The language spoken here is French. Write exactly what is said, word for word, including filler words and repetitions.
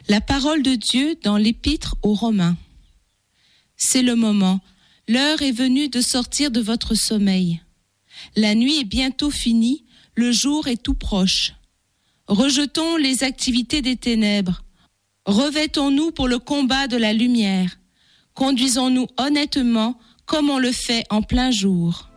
La parole de Dieu dans l'Épître aux Romains. C'est le moment, l'heure est venue de sortir de votre sommeil. La nuit est bientôt finie, le jour est tout proche. Rejetons les activités des ténèbres. Revêtons-nous pour le combat de la lumière. Conduisons-nous honnêtement comme on le fait en plein jour.